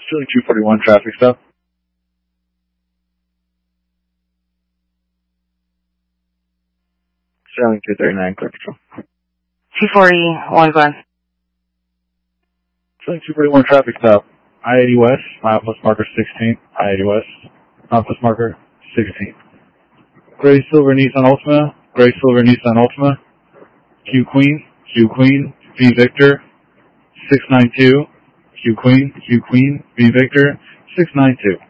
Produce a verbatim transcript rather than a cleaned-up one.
Sterling two forty-one, traffic stop. Sterling two thirty-nine, clear control. two forty-one, Glen. Sterling two forty-one, traffic stop. I eighty West, milepost marker sixteen. I eighty West, milepost marker sixteen. Gray Silver Nissan Altima, Gray Silver Nissan Altima. Q Queen, Q Queen, V Victor, six nine two. Q Queen, Q Queen, V Victor, six nine two.